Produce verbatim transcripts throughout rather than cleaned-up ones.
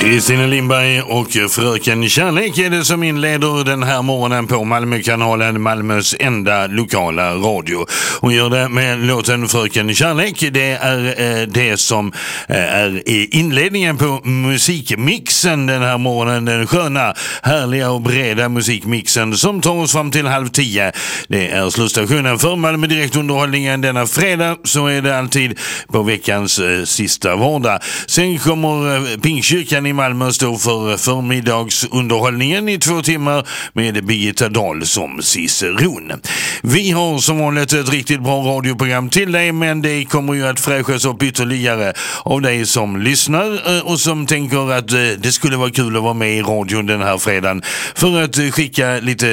Kristina Lindberg och Fröken Kärlek är det som inleder den här morgonen på Malmökanalen, Malmös enda lokala radio. Hon gör det med låten Fröken Kärlek. Det är eh, det som eh, är i inledningen på musikmixen den här morgonen. Den sköna, härliga och breda musikmixen som tar oss fram till halv tio. Det är slutstationen för Malmö Direktunderhållningen denna fredag. Så är det alltid på veckans eh, sista vardag. Sen kommer eh, Pingstkyrkan i Malmö stå för förmiddagsunderhållningen i två timmar med Birgitta Dahl som ciceron. Vi har som vanligt ett riktigt bra radioprogram till dig, men det kommer ju att fräschas upp ytterligare av dig som lyssnar och som tänker att det skulle vara kul att vara med i radion den här fredagen för att skicka lite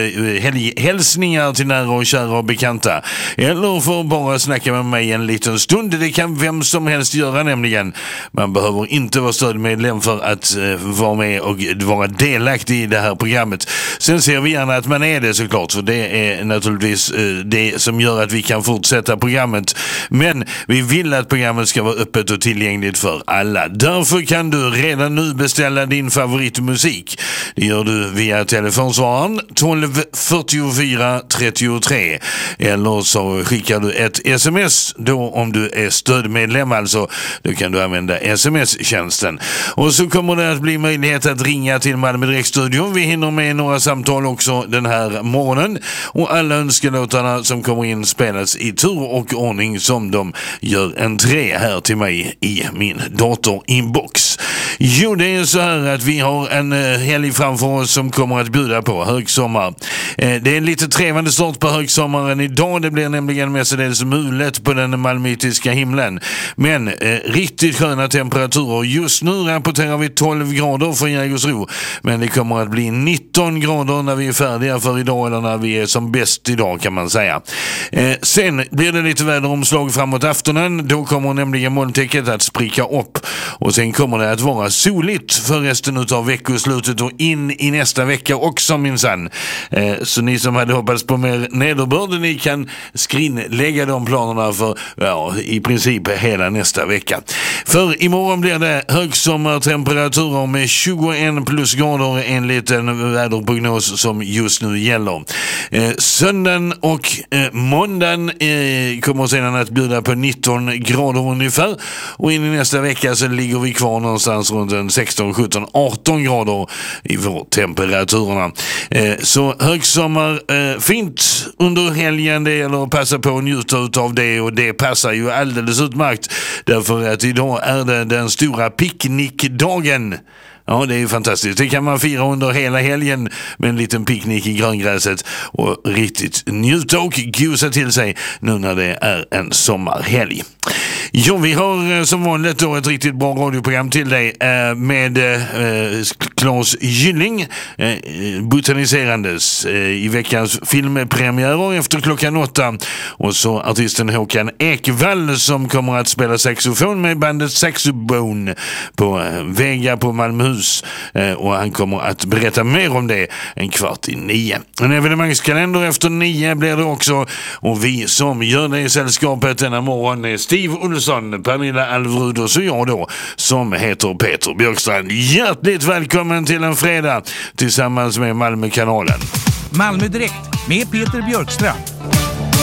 hälsningar till nära och kära och bekanta. Eller för att bara snacka med mig en liten stund. Det kan vem som helst göra nämligen. Man behöver inte vara stödmedlem för att vara med och vara delaktig i det här programmet. Sen ser vi gärna att man är det såklart, för det är naturligtvis det som gör att vi kan fortsätta programmet. Men vi vill att programmet ska vara öppet och tillgängligt för alla. Därför kan du redan nu beställa din favoritmusik. Det gör du via telefonsvararen tolv fyrtiofyra trettiotre, eller så skickar du ett sms då om du är stödmedlem, alltså då kan du använda sms-tjänsten. Och så kommer det att bli möjlighet att ringa till Malmö Direktstudion. Vi hinner med några samtal också den här morgonen. Och alla önskelåtarna som kommer in spelas i tur och ordning som de gör entré här till mig i min datorinbox. Jo, det är så här att vi har en helg framför oss som kommer att bjuda på högsommar. Det är en lite trevande start på högsommaren idag. Det blir nämligen mestadels mulet på den malmöitiska himlen. Men eh, riktigt sköna temperaturer. Just nu rapporterar vi tolv grader för Jägersro, men det kommer att bli nitton grader när vi är färdiga för idag, eller när vi är som bäst idag kan man säga. Eh, sen blir det lite väderomslag framåt aftonen. Då kommer nämligen molntäcket att spricka upp och sen kommer det att vara soligt för resten av veckoslutet och in i nästa vecka också minsann. Eh, så ni som hade hoppats på mer nederbörd, ni kan skrinlägga de planerna för ja, i princip hela nästa vecka. För imorgon blir det högsommartemperaturer med tjugoen plusgrader enligt en väderprognos som just nu gäller. Eh, söndagen och eh, måndagen eh, kommer sedan att bjuda på nitton grader ungefär, och in i nästa vecka så ligger vi kvar någonstans runt en sexton, sjutton, arton grader i vår temperaturerna. Eh, så högsommar eh, fint under helgen, det gäller att passa på att njuta av det, och det passar ju alldeles utmärkt därför att idag är det den stora picknickdagen. Ja, det är ju fantastiskt. Det kan man fira under hela helgen med en liten picknick i gröngräset och riktigt njuta och gosa till sig nu när det är en sommarhelg. Jo, vi har som vanligt då ett riktigt bra radioprogram till dig eh, med eh, Claes Gylling eh, botaniserandes eh, i veckans filmpremiärer efter klockan åtta, och så artisten Håkan Ekvall som kommer att spela saxofon med bandet Saxobone på eh, Vega på Malmöhus, eh, och han kommer att berätta mer om det en kvart i nio. En evenemangskalender efter nio blir det också, och vi som gör det i sällskapet denna morgon är Steve Olsson, Pernilla Alvrud och så jag då som heter Peter Björkstrand. Hjärtligt välkommen till en fredag tillsammans med Malmökanalen. Malmö Direkt med Peter Björkstrand.